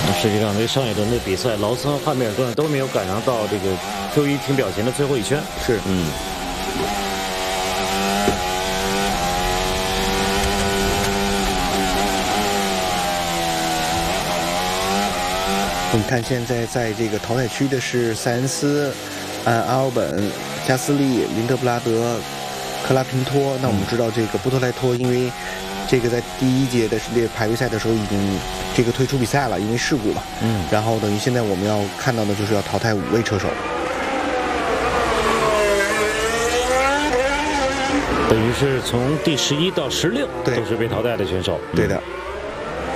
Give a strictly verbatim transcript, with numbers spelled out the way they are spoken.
实际上，这上一轮的比赛，劳斯和汉密尔顿都没有赶上到这个 Q 一挺表前的最后一圈。 是， 嗯。 我们看现在在这个淘汰区的是塞恩斯、呃阿尔本、加斯利、林德布拉德、克拉平托。那我们知道这个波特莱托，因为这个在第一届的世界排位赛的时候已经这个退出比赛了，因为事故了。 嗯， 然后等于现在我们要看到的就是要淘汰五位车手， 等于是从第十一到十六都是被淘汰的选手。 对的。 嗯